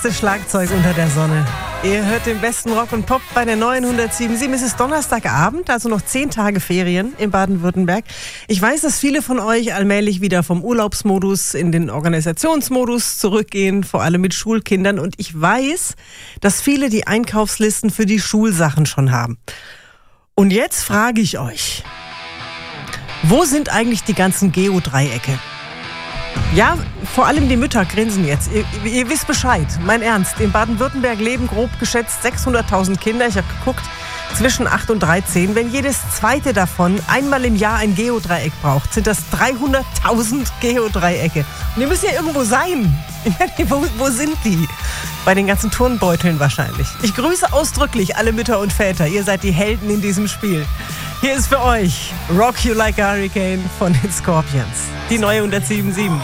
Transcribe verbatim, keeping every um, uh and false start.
Das Schlagzeug unter der Sonne. Ihr hört den besten Rock und Pop bei der neuen hundertsieben Komma sieben. Es ist Donnerstagabend, also noch zehn Tage Ferien in Baden-Württemberg. Ich weiß, dass viele von euch allmählich wieder vom Urlaubsmodus in den Organisationsmodus zurückgehen, vor allem mit Schulkindern. Und ich weiß, dass viele die Einkaufslisten für die Schulsachen schon haben. Und jetzt frage ich euch, wo sind eigentlich die ganzen Geodreiecke? Ja, vor allem die Mütter grinsen jetzt. Ihr, ihr wisst Bescheid, mein Ernst. In Baden-Württemberg leben grob geschätzt sechshunderttausend Kinder. Ich habe geguckt, zwischen acht und dreizehn. Wenn jedes zweite davon einmal im Jahr ein Geodreieck braucht, sind das dreihunderttausend Geodreiecke. Und die müssen ja irgendwo sein. wo, wo sind die? Bei den ganzen Turnbeuteln wahrscheinlich. Ich grüße ausdrücklich alle Mütter und Väter. Ihr seid die Helden in diesem Spiel. Hier ist für euch Rock You Like a Hurricane von den Scorpions. Die neue hundertsieben Komma sieben.